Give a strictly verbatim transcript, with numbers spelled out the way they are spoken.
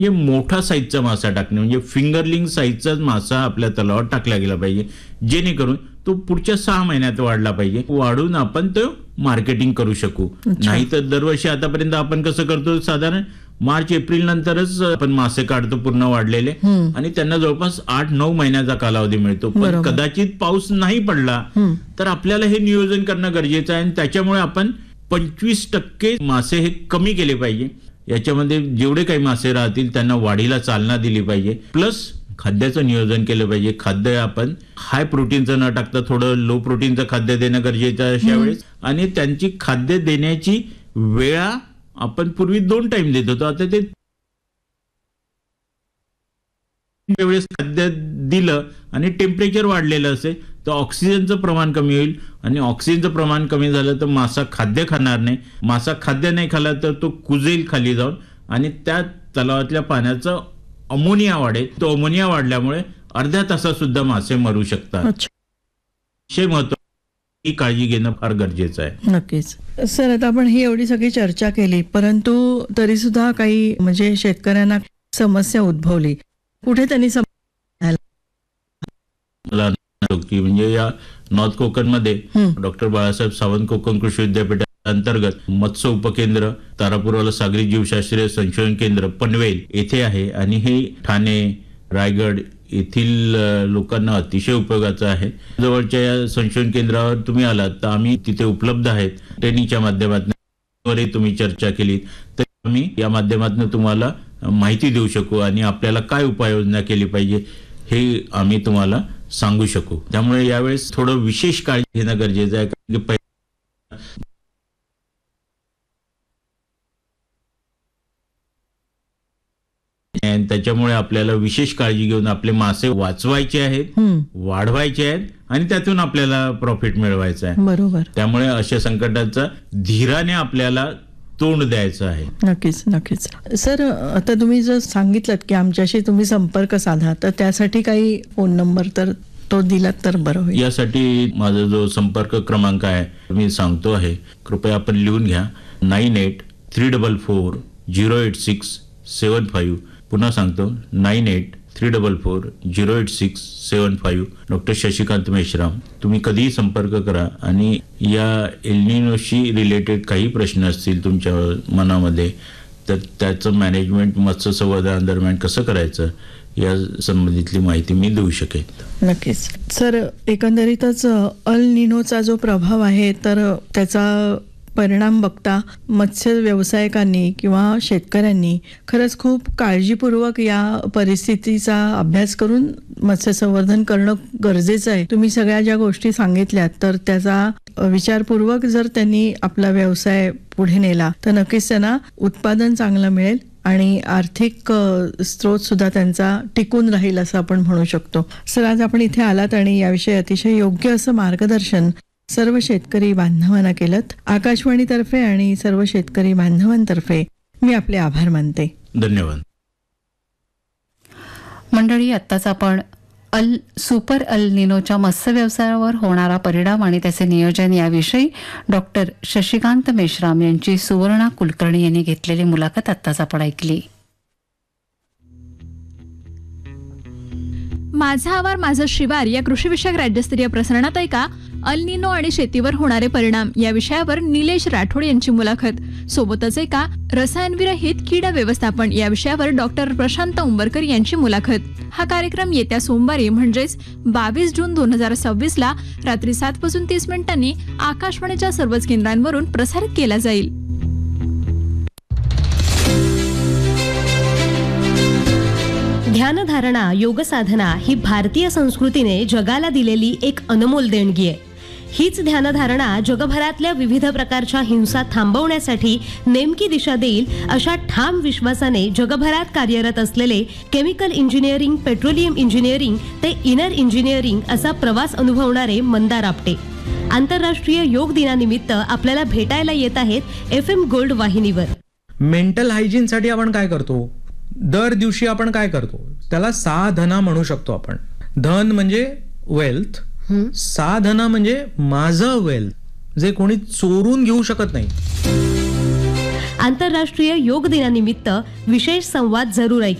हे मोठा साईजचा मासा टाकणे, म्हणजे फिंगरलिंग साईजचाच मासा आपल्या तलावात टाकला गेला पाहिजे, जेणेकरून तो पुढच्या सहा महिन्यात वाढला पाहिजे. वाढून आपण तो मार्केटिंग करू शकू. नाही तर दरवर्षी आतापर्यंत आपण कसं करतो, साधारण मार्च एप्रिल नंतरच आपण मासे काढतो पूर्ण वाढलेले, आणि त्यांना जवळपास आठ नऊ महिन्याचा कालावधी मिळतो. पण कदाचित पाऊस नाही पडला तर आपल्याला हे नियोजन करणं गरजेचं आहे, आणि त्याच्यामुळे आपण पंचवीस टक्के मासे हे कमी केले पाहिजे. याच्यामध्ये जेवढे काही मासे राहतील त्यांना वाढीला चालना दिली पाहिजे. प्लस खाद्याचं नियोजन केलं पाहिजे. खाद्य आपण हाय प्रोटीनचं न टाकता थोडं लो प्रोटीनचं खाद्य देणं गरजेचं आहे अशा वेळेस. आणि त्यांची खाद्य देण्याची वेळा आपण पूर्वी दोन टाइम देत होतो, आता ते वेळेस खाद्य दिलं आणि टेम्परेचर वाढलेलं असेल तर ऑक्सिजनचं प्रमाण कमी होईल, आणि ऑक्सिजनचं प्रमाण कमी झालं तर मासा खाद्य खाणार नाही. मासा खाद्य नाही खाल्ला तर तो कुजेल खाली जाऊन, आणि त्या तलावातल्या पाण्याचं अमोनिया वाढेल. तो अमोनिया वाढल्यामुळे अर्ध्या तासात सुद्धा मासे मरू शकतात. हे महत्व ही काळजी घेणं फार गरजेचं आहे. नक्कीच सर. आता आपण ही एवढी सगळी चर्चा केली, परंतु तरी सुद्धा काही म्हणजे शेतकऱ्यांना समस्या उद्भवली. कुठे त्यांनी मला की म्हणजे या नॉर्थ कोकण मध्ये डॉक्टर बाळासाहेब सावंत कोकण कृषी विद्यापीठा अंतर्गत मत्स्य उपकेंद्र, तारापूरवाला सागरी जीवशास्त्रीय संशोधन केंद्र पनवेल येथे आहे, आणि हे ठाणे, रायगड येथील लोकांना अतिशय उपयोगाचं आहे. जवळच्या या संशोधन केंद्रावर तुम्ही आलात तर आम्ही तिथे उपलब्ध आहेत. ट्रेनिंगच्या माध्यमातून तुम्ही चर्चा केली तर आम्ही या माध्यमातून तुम्हाला माहिती देऊ शकू, आणि आपल्याला काय उपाययोजना केली पाहिजे हे आम्ही तुम्हाला सांगू शकू. त्यामुळे यावेळेस थोडं विशेष काळजी घेणं गरजेचं आहे, कारण की त्याच्यामुळे आपल्याला विशेष काळजी घेऊन आपले मासे वाचवायचे आहेत, वाढवायचे आहेत, आणि त्यातून आपल्याला प्रॉफिट मिळवायचं आहे. बरोबर. त्यामुळे अशा संकटाचा धीराने आपल्याला तोंड द्यायचं आहे. नक्कीच नक्कीच सर. आता तुम्ही जर सांगितलं की आमच्याशी तुम्ही संपर्क साधा, तर त्यासाठी काही फोन नंबर तर तो दिलात तर बरं होईल. यासाठी माझा जो संपर्क क्रमांक आहे मी सांगतो आहे, कृपया आपण लिहून घ्या. Nine eight three double four zero eight six सेवन फाईव्ह. पुन्हा सांगतो, nine eight three double four zero eight six सेवन फाईव्ह. डॉक्टर शशिकांत मेश्राम. तुम्ही कधीही संपर्क करा, आणि या एल्निनोशी रिलेटेड काही प्रश्न असतील तुमच्या मनामध्ये तर त्याचं मॅनेजमेंट मत्स्य संवर्धन दरम्यान कसं करायचं या संबंधितली माहिती मी देऊ शकेन. नक्कीच सर. एकंदरीतच अल निनोचा जो प्रभाव आहे तर त्याचा परिणाम बघता मत्स्य व्यावसायिकांनी किंवा शेतकऱ्यांनी खरंच खूप काळजीपूर्वक या परिस्थितीचा अभ्यास करून मत्स्य संवर्धन करणं गरजेचं आहे. तुम्ही सगळ्या ज्या गोष्टी सांगितल्यात तर त्याचा विचारपूर्वक जर त्यांनी आपला व्यवसाय पुढे नेला तर नक्कीच त्यांना उत्पादन चांगलं मिळेल, आणि आर्थिक स्रोत सुद्धा त्यांचा टिकून राहील असं आपण म्हणू शकतो. सर, आज आपण इथे आलात आणि याविषयी अतिशय योग्य असं मार्गदर्शन सर्व शेतकरी बांधवांना केलंत. आकाशवाणीतर्फे आणि सर्व शेतकरी बांधवांतर्फे मी आपले आभार मानते. धन्यवाद. मंडळी, आत्ताच आपण अल सुपर अल निनोच्या मत्स्य व्यवसायावर होणारा परिणाम आणि त्याचे नियोजन याविषयी डॉक्टर शशिकांत मेश्राम यांची सुवर्णा कुलकर्णी यांनी घेतलेली मुलाखत आत्ताच आपण ऐकली. माझा आवार माझं शिवार या कृषीविषयक राज्यस्तरीय प्रसारणात ऐका अल निनो आणि शेतीवर होणारे परिणाम या विषयावर निलेश राठोड यांची मुलाखत. सोबतच ऐका रसायनविरहित कीड व्यवस्थापन या विषयावर डॉक्टर प्रशांत उंबरकर यांची मुलाखत. हा कार्यक्रम येत्या सोमवारी म्हणजेच बावीस जून दोन हजार सव्वीस ला रात्री सात वाजून तीस मिनिटांनी आकाशवाणीच्या सर्वच केंद्रांवरून प्रसारित केला जाईल. ध्यानधारणा, योगसाधना ही भारतीय संस्कृतीने जगाला दिलेली एक अनमोल देणगी आहे. हीच ध्यानधारणा जगभरातल्या विविध प्रकारच्या हिंसा थांबवण्यासाठी नेमकी दिशा देईल अशा ठाम विश्वासाने जगभरात कार्यरत असलेले केमिकल इंजिनिअरिंग, पेट्रोलियम इंजिनिअरिंग ते इनर इंजिनिअरिंग असा प्रवास अनुभवणारे मंदार आपटे आंतरराष्ट्रीय योग दिनानिमित्त आपल्याला भेटायला येत आहेत एफ एम गोल्ड वाहिनीवर. मेंटल हायजीन साठी आपण काय करतो? दर दिवशी आपण काय करतो त्याला साधना म्हणू शकतो आपण. धन म्हणजे वेल्थ, साधना म्हणजे माझं वेल्थ जे कोणी चोरून घेऊ शकत नाही. आंतरराष्ट्रीय योग दिनानिमित्त विशेष संवाद जरूर ऐका.